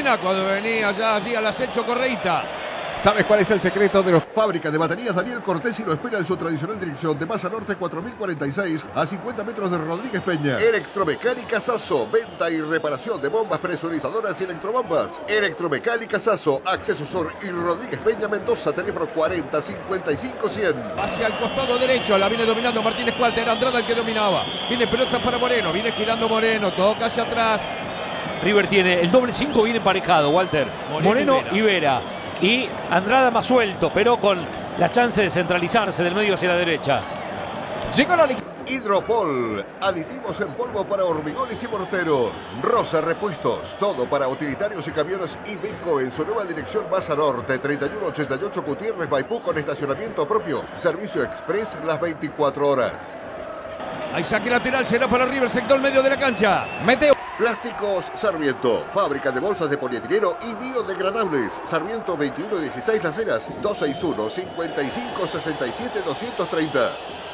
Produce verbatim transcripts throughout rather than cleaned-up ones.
Argentina cuando venía ya allí al acecho Correita. ¿Sabes cuál es el secreto de los... Fábrica de baterías Daniel Cortesi lo espera en su tradicional dirección de Masa Norte cuatro mil cuarenta y seis a cincuenta metros de Rodríguez Peña. Electromecánica Sasso, venta y reparación de bombas presurizadoras y electrobombas. Electromecánica Sasso, Acceso Sur y Rodríguez Peña Mendoza, teléfono cuarenta cincuenta y cinco cien. Hacia el costado derecho, la viene dominando Martínez Cuarta, era Andrada el que dominaba. Viene pelota para Moreno, viene girando Moreno, toca hacia atrás. River tiene el doble cinco bien emparejado, Walter. Moreno, Moreno y Vera. Y Andrada más suelto, pero con la chance de centralizarse del medio hacia la derecha. Llegó la Hidropol, aditivos en polvo para hormigones y morteros. Rosa Repuestos, todo para utilitarios y camiones Iveco en su nueva dirección Masa Norte, treinta y uno ochenta y ocho Gutiérrez Maipú con estacionamiento propio. Servicio express las veinticuatro horas. Hay saque lateral, será para River, sector medio de la cancha. Meteo. Plásticos Sarmiento, fábrica de bolsas de polietileno y biodegradables. Sarmiento veintiuno dieciséis Las Heras, dos seis uno, cincuenta y cinco sesenta y siete, doscientos treinta.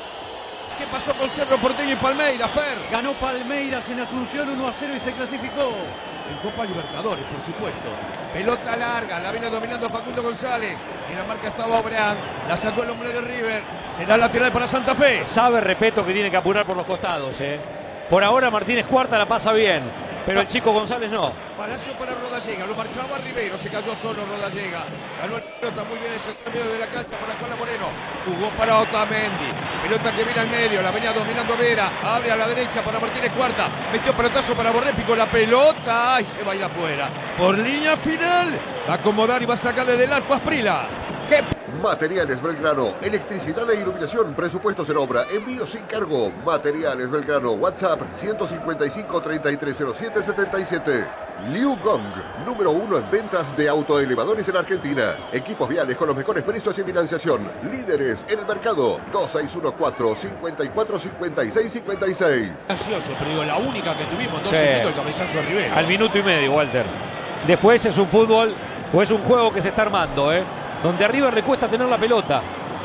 ¿Qué pasó con Cerro Porteño y Palmeiras, Fer? Ganó Palmeiras en Asunción uno a cero y se clasificó. En Copa Libertadores, por supuesto. Pelota larga, la viene dominando Facundo González. En la marca estaba Obreán, la sacó el hombre de River. Será lateral para Santa Fe. Sabe Repeto que tiene que apurar por los costados, eh. Por ahora Martínez Cuarta la pasa bien, pero el chico González no. Palacio para Rodallega, lo marcaba Ribeiro, se cayó solo Rodallega. Ganó el pelota muy bien ese medio de la cancha para Juan Moreno. Jugó para Otamendi. Pelota que viene al medio, la venía dominando Vera. Abre a la derecha para Martínez Cuarta. Metió pelotazo para Borré, picó la pelota y se va a ir afuera. Por línea final, va a acomodar y va a sacar desde el arco Asprila. ¿Qué? Materiales Belgrano, electricidad e iluminación, presupuestos en obra, envío sin cargo. Materiales Belgrano, WhatsApp ciento cincuenta y cinco, treinta y tres cero siete, setenta y siete. Liu Gong, número uno en ventas de autoelevadores en Argentina. Equipos viales con los mejores precios y financiación. Líderes en el mercado. dos seis uno cuatro, cinco cuatro, cinco seis, cinco seis. Ansioso, pero digo, la única que tuvimos, dos Sí. segundos el cabezazo de Rivero. Al minuto y medio, Walter. Después es un fútbol o es un juego que se está armando, ¿eh? Donde a River le cuesta tener la pelota.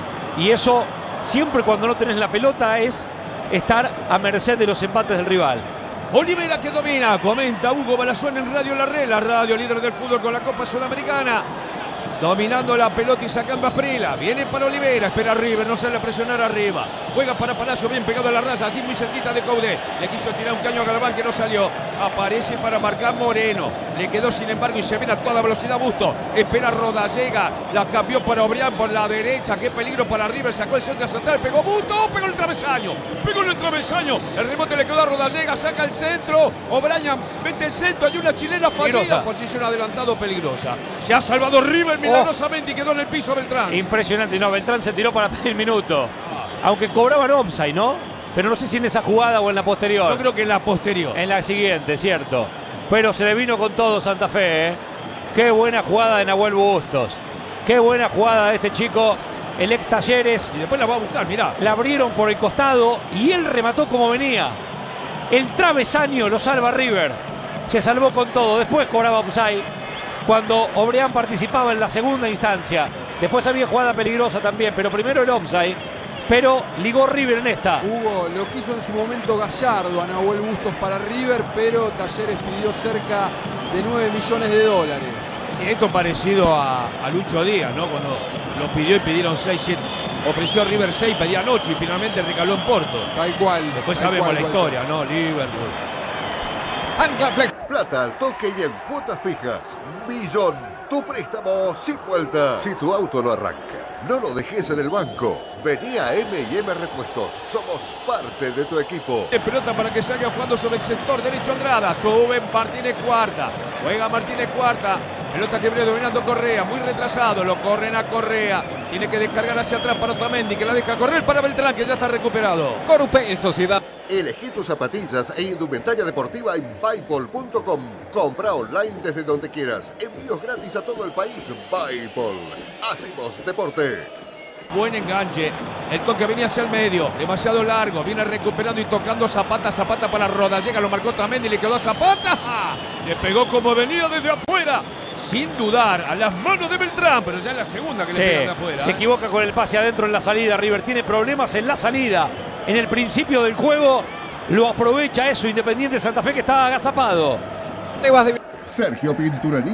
Y eso, siempre cuando no tenés la pelota, es estar a merced de los embates del rival. Olivera que domina, comenta Hugo Balazón en Radio La Red, la radio líder del fútbol con la Copa Sudamericana. Dominando la pelota y sacando a Asprila. Viene para Olivera, espera a River, no sale a presionar arriba. Juega para Palacio, bien pegado a la raya, allí muy cerquita de Coudet. Le quiso tirar un caño a Galván que no salió. Aparece para marcar Moreno. Le quedó sin embargo y se viene a toda velocidad Busto. Espera Rodallega, la cambió para Obrián por la derecha. Qué peligro para River, sacó el centro central, pegó Busto, pegó el travesaño. Pegó en el travesaño. El rebote le quedó a Rodallega, saca el centro. Obrián mete el centro, hay una chilena fallida. Posición adelantado peligrosa. Se ha salvado River milagrosamente y quedó en el piso Beltrán. Impresionante, no, Beltrán se tiró para pedir minuto. Aunque cobraban offside, ¿no? Pero no sé si en esa jugada o en la posterior. Yo creo que en la posterior. En la siguiente, cierto. Pero se le vino con todo Santa Fe, ¿eh? Qué buena jugada de Nahuel Bustos. Qué buena jugada de este chico, el ex Talleres. Y después la va a buscar, mirá. La abrieron por el costado y él remató como venía. El travesaño lo salva River. Se salvó con todo. Después cobraba offside cuando Obreán participaba en la segunda instancia. Después había jugada peligrosa también, pero primero el offside. Pero ligó River en esta. Hugo, lo quiso en su momento Gallardo a Nahuel Bustos para River, pero Talleres pidió cerca de nueve millones de dólares. Y esto parecido a, a Lucho Díaz, ¿no? Cuando lo pidió y pidieron seis, siete. Ofreció a River seis, pedían ocho y finalmente recaló en Porto. Tal cual. Después tal sabemos cual, la cual, historia, cual. ¿no? Liverpool. Ancla Flex. Plata al toque y en cuotas fijas. Millón. Tu préstamo sin vuelta. Si tu auto no arranca, no lo dejes en el banco. Vení a eme y eme Repuestos. Somos parte de tu equipo. De pelota para que salga jugando sobre el sector derecho Andrada. Sube Martínez Cuarta. Juega Martínez Cuarta. Pelota que viene dominando Correa. Muy retrasado. Lo corren a Correa. Tiene que descargar hacia atrás para Otamendi, que la deja correr para Beltrán, que ya está recuperado. Corupel Sociedad. Elegí tus zapatillas e indumentaria deportiva en Paypal punto com. Compra online desde donde quieras. Envíos gratis a todo el país. Paypal. Hacemos deporte. Buen enganche. El toque venía hacia el medio. Demasiado largo. Viene recuperando y tocando Zapata. Zapata para Rodallega. Lo marcó Otamendi. Le quedó a Zapata. ¡Ja! Le pegó como venía desde afuera. Sin dudar. A las manos de Beltrán. Pero ya es la segunda que Sí, le pegan de afuera. se ¿eh? equivoca con el pase adentro en la salida. River tiene problemas en la salida. En el principio del juego lo aprovecha eso Independiente Santa Fe, que está agazapado. Te vas de... Sergio Pinturería.